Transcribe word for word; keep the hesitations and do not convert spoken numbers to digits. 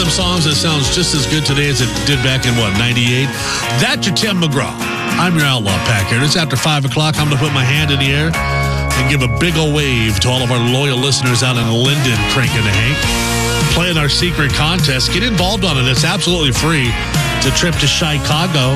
them songs that sounds just as good today as it did back in, what, ninety-eight? That's your Tim McGraw. I'm your Outlaw Pack here. It's after five o'clock. I'm going to put my hand in the air and give a big ol' wave to all of our loyal listeners out in Linden, cranking the Hank. Playing our secret contest. Get involved on it. It's absolutely free. It's a trip to Chicago.